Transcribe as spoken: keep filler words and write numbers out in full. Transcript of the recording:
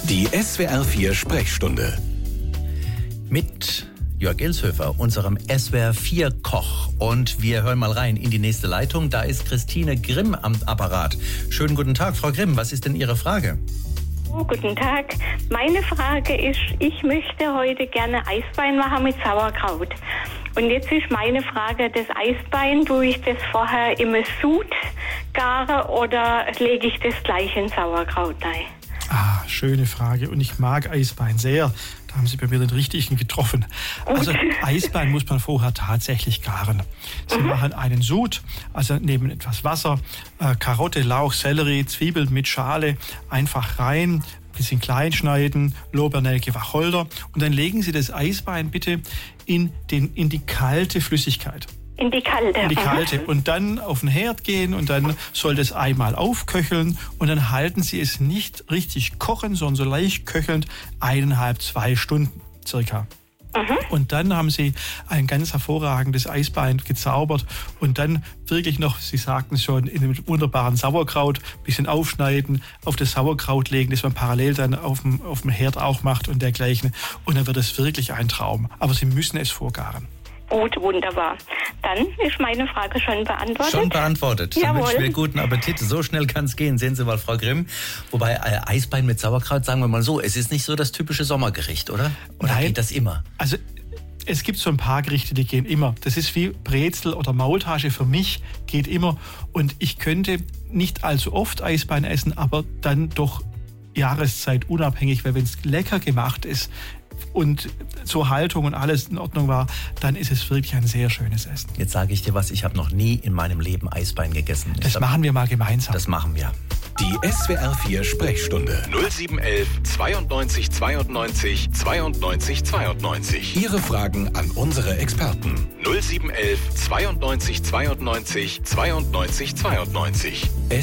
Die S W R vier Sprechstunde. Mit Jörg Ilshöfer, unserem S W R vier Koch. Und wir hören mal rein in die nächste Leitung. Da ist Christine Grimm am Apparat. Schönen guten Tag, Frau Grimm. Was ist denn Ihre Frage? Oh, guten Tag. Meine Frage ist, ich möchte heute gerne Eisbein machen mit Sauerkraut. Und jetzt ist meine Frage, das Eisbein, tue ich das vorher im Sud gare oder lege ich das gleich in Sauerkraut rein? Ah, schöne Frage. Und ich mag Eisbein sehr. Da haben Sie bei mir den richtigen getroffen. Also Eisbein muss man vorher tatsächlich garen. Sie mhm. machen einen Sud, also nehmen etwas Wasser, äh, Karotte, Lauch, Sellerie, Zwiebeln mit Schale einfach rein, bisschen klein schneiden, Lorbeernelke, Wacholder und dann legen Sie das Eisbein bitte in, den, in die kalte Flüssigkeit. In die kalte. In die kalte. Und dann auf den Herd gehen und dann soll das einmal aufköcheln und dann halten Sie es nicht richtig kochen, sondern so leicht köchelnd eineinhalb, zwei Stunden circa. Mhm. Und dann haben Sie ein ganz hervorragendes Eisbein gezaubert und dann wirklich noch, Sie sagten es schon, in einem wunderbaren Sauerkraut, ein bisschen aufschneiden, auf das Sauerkraut legen, das man parallel dann auf dem, auf dem Herd auch macht und dergleichen. Und dann wird es wirklich ein Traum. Aber Sie müssen es vorgaren. Gut, wunderbar. Dann ist meine Frage schon beantwortet. Schon beantwortet. Dann Jawohl. wünsche ich mir guten Appetit. So schnell kann es gehen. Sehen Sie mal, Frau Grimm. Wobei äh, Eisbein mit Sauerkraut, sagen wir mal so, es ist nicht so das typische Sommergericht, oder? Oder Nein. Geht das immer? Also es gibt so ein paar Gerichte, die gehen immer. Das ist wie Brezel oder Maultasche. Für mich geht immer. Und ich könnte nicht allzu oft Eisbein essen, aber dann doch Jahreszeit unabhängig, weil wenn es lecker gemacht ist, und zur Haltung und alles in Ordnung war, dann ist es wirklich ein sehr schönes Essen. Jetzt sage ich dir was, ich habe noch nie in meinem Leben Eisbein gegessen. Das hab, machen wir mal gemeinsam. Das machen wir. Die S W R vier Sprechstunde. null sieben elf zweiundneunzig zweiundneunzig zweiundneunzig zweiundneunzig. Ihre Fragen an unsere Experten. null sieben elf zweiundneunzig zweiundneunzig zweiundneunzig zweiundneunzig.